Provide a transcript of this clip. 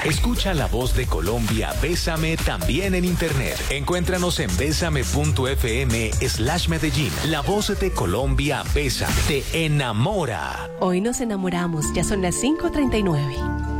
Escucha la voz de Colombia, Bésame, también en internet. Encuéntranos en besame.fm/Medellín. La voz de Colombia, Bésame, te enamora. Hoy nos enamoramos, ya son las 5:39.